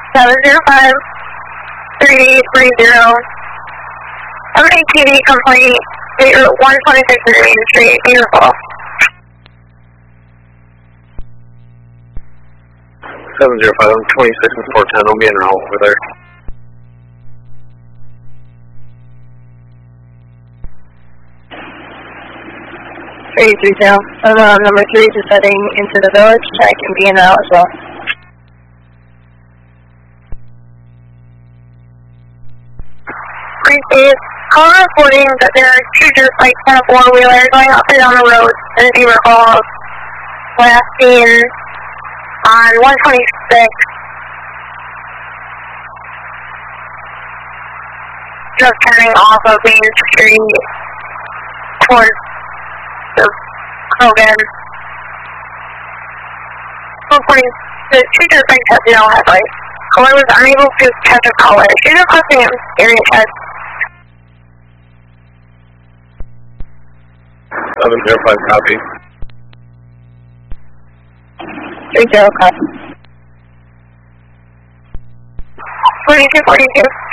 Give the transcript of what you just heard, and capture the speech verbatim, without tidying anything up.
seven zero five, three three zero. Have an A T V complaint, one twenty-six Main Street, beautiful. seven zero five, I'm twenty-six and four ten, I'll be in route over there. three three zero. Um, uh, number three is heading into the village. Check and be in route as well. Is call reporting that there are two dirt bikes on a four-wheeler going up and down the road in Beaver Falls. Last seen on one twenty-six. Just turning off of Main Street towards the Krogan. Reporting the two dirt bikes have no headlights. Caller was unable to catch a caller. She's requesting an area check. seven zero five, copy. three zero, copy. forty-two forty-two.